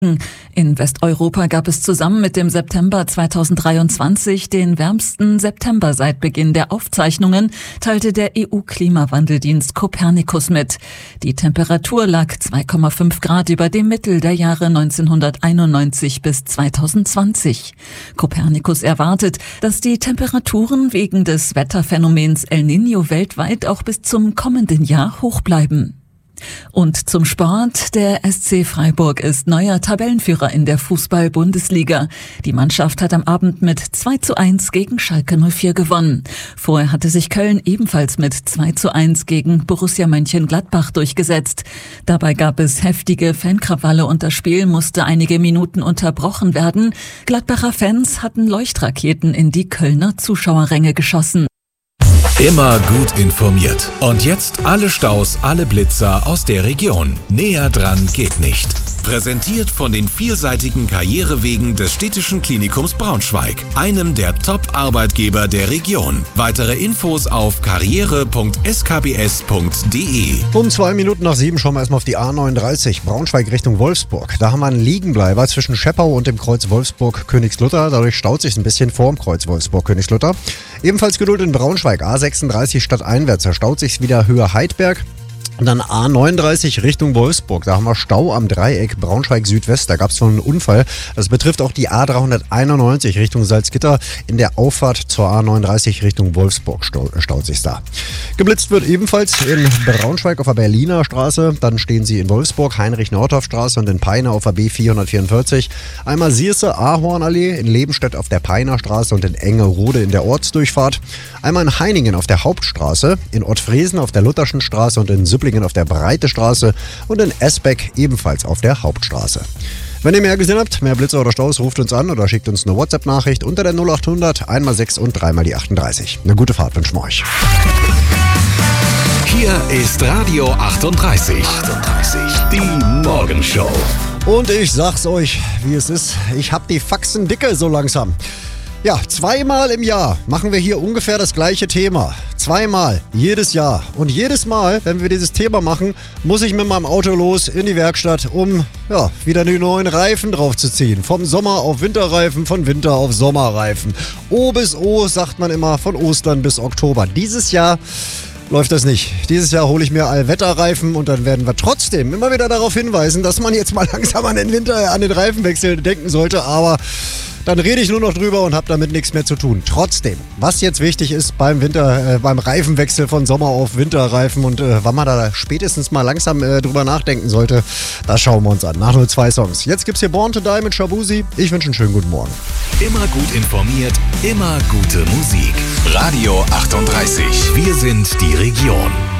In Westeuropa gab es zusammen mit dem September 2023 den wärmsten September seit Beginn der Aufzeichnungen, teilte der EU-Klimawandeldienst Copernicus mit. Die Temperatur lag 2,5 Grad über dem Mittel der Jahre 1991 bis 2020. Copernicus erwartet, dass die Temperaturen wegen des Wetterphänomens El Niño weltweit auch bis zum kommenden Jahr hoch bleiben. Und zum Sport. Der SC Freiburg ist neuer Tabellenführer in der Fußball-Bundesliga. Die Mannschaft hat am Abend mit 2:1 gegen Schalke 04 gewonnen. Vorher hatte sich Köln ebenfalls mit 2:1 gegen Borussia Mönchengladbach durchgesetzt. Dabei gab es heftige Fankrawalle und das Spiel musste einige Minuten unterbrochen werden. Gladbacher Fans hatten Leuchtraketen in die Kölner Zuschauerränge geschossen. Immer gut informiert. Und jetzt alle Staus, alle Blitzer aus der Region. Näher dran geht nicht. Präsentiert von den vielseitigen Karrierewegen des Städtischen Klinikums Braunschweig, einem der Top-Arbeitgeber der Region. Weitere Infos auf karriere.skbs.de. Um 7:02 schauen wir erstmal auf die A39 Braunschweig Richtung Wolfsburg. Da haben wir einen Liegenbleiber zwischen Scheppau und dem Kreuz Wolfsburg-Königslutter. Dadurch staut sich ein bisschen vorm Kreuz Wolfsburg-Königslutter. Ebenfalls Geduld in Braunschweig, A36 stadteinwärts. Da staut sich wieder Höhe Heidberg. Und dann A39 Richtung Wolfsburg. Da haben wir Stau am Dreieck Braunschweig Südwest. Da gab es schon einen Unfall. Das betrifft auch die A391 Richtung Salzgitter. In der Auffahrt zur A39 Richtung Wolfsburg staut sich da. Geblitzt wird ebenfalls in Braunschweig auf der Berliner Straße. Dann stehen sie in Wolfsburg, Heinrich-Nordhoff-Straße und in Peine auf der B444. Einmal Sierse, Ahornallee, in Lebenstedt auf der Peiner Straße und in Engerode in der Ortsdurchfahrt. Einmal in Heiningen auf der Hauptstraße, in Ottfriesen auf der Lutherschen Straße und in Süpplingen auf der Breite Straße und in Esbeck ebenfalls auf der Hauptstraße. Wenn ihr mehr gesehen habt, mehr Blitzer oder Staus, ruft uns an oder schickt uns eine WhatsApp-Nachricht unter der 0800 1x6 und 3x38. Eine gute Fahrt wünschen wir euch. Hier ist Radio 38. Die Morgenshow. Und ich sag's euch, wie es ist. Ich hab die Faxen dicke so langsam. Ja, 2-mal im Jahr machen wir hier ungefähr das gleiche Thema. 2-mal, jedes Jahr. Und jedes Mal, wenn wir dieses Thema machen, muss ich mit meinem Auto los in die Werkstatt, um wieder die neuen Reifen draufzuziehen. Vom Sommer auf Winterreifen, von Winter auf Sommerreifen. O bis O, sagt man immer, von Ostern bis Oktober. Dieses Jahr läuft das nicht. Dieses Jahr hole ich mir Allwetterreifen und dann werden wir trotzdem immer wieder darauf hinweisen, dass man jetzt mal langsam an den Reifenwechsel denken sollte, aber dann rede ich nur noch drüber und habe damit nichts mehr zu tun. Trotzdem, was jetzt wichtig ist beim Reifenwechsel von Sommer auf Winterreifen und wann man da spätestens mal langsam drüber nachdenken sollte, das schauen wir uns an. Nach nur 2 Songs. Jetzt gibt's hier Born to Die mit Shabuzi. Ich wünsche einen schönen guten Morgen. Immer gut informiert, immer gute Musik. Radio 38. Wir sind die Region.